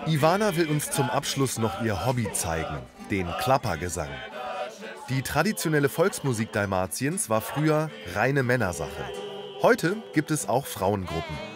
Ivana will uns zum Abschluss noch ihr Hobby zeigen, den Klappergesang. Die traditionelle Volksmusik Dalmatiens war früher reine Männersache. Heute gibt es auch Frauengruppen.